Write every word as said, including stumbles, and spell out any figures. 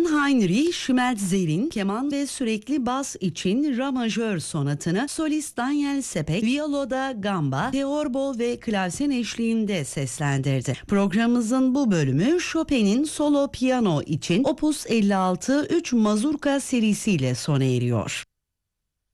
Johann-Heinrich Schmelzer'in keman ve sürekli bas için Ra majör sonatını solist Daniel Sepek, viyoloda gamba, teorbo ve klavsen eşliğinde seslendirdi. Programımızın bu bölümü Chopin'in solo piyano için Opus elli altı üç mazurka serisiyle sona eriyor.